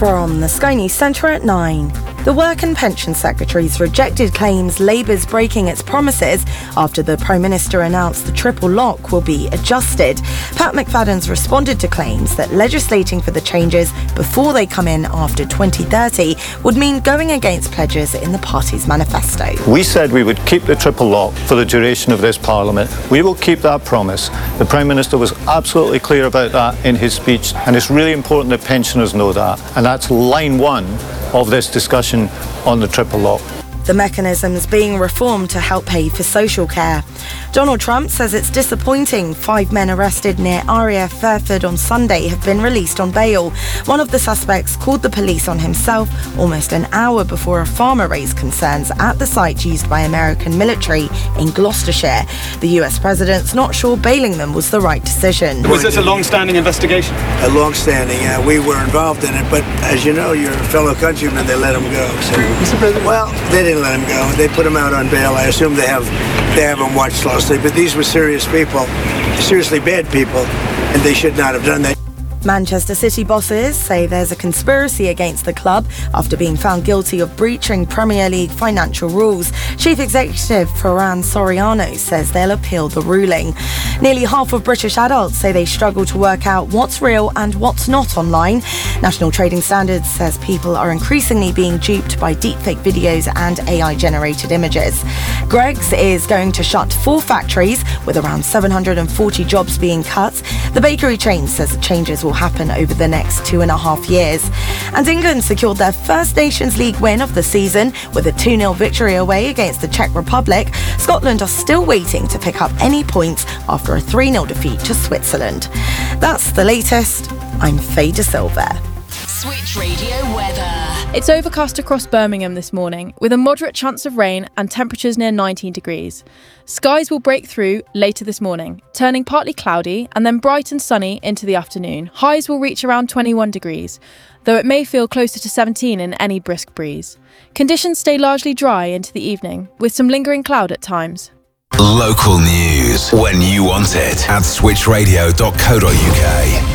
From the Sky News Centre at 9. The Work and Pension Secretary's rejected claims Labour's breaking its promises after the Prime Minister announced the triple lock will be adjusted. Pat McFadden's responded to claims that legislating for the changes before they come in after 2030 would mean going against pledges in the party's manifesto. We said we would keep the triple lock for the duration of this Parliament. We will keep that promise. The Prime Minister was absolutely clear about that in his speech, and it's really important that pensioners know that. And that's line one of this discussion on the triple lock. The mechanism's being reformed to help pay for social care. Donald Trump says it's disappointing 5 men arrested near RAF Fairford on Sunday have been released on bail. One of the suspects called the police on himself almost an hour before a farmer raised concerns at the site used by American military in Gloucestershire. The US president's not sure bailing them was the right decision. Was this a long-standing investigation? A long-standing, we were involved in it, but as you know, your fellow countrymen, they let him go. So, well, they didn't let him go. They put him out on bail. I assume they have him watched closely, but these were serious people, seriously bad people, and they should not have done that. Manchester City bosses say there's a conspiracy against the club after being found guilty of breaching Premier League financial rules. Chief Executive Ferran Soriano says they'll appeal the ruling. Nearly half of British adults say they struggle to work out what's real and what's not online. National Trading Standards says people are increasingly being duped by deepfake videos and AI-generated images. Greggs is going to shut 4 factories, with around 740 jobs being cut. The bakery chain says the changes will happen over the next 2.5 years. And England secured their first Nations League win of the season with a 2-0 victory away against the Czech Republic. Scotland are still waiting to pick up any points after a 3-0 defeat to Switzerland. That's the latest. I'm Faye De Silva. Switch Radio weather. It's overcast across Birmingham this morning, with a moderate chance of rain and temperatures near 19 degrees. Skies will break through later this morning, turning partly cloudy and then bright and sunny into the afternoon. Highs will reach around 21 degrees, though it may feel closer to 17 in any brisk breeze. Conditions stay largely dry into the evening, with some lingering cloud at times. Local news when you want it at switchradio.co.uk.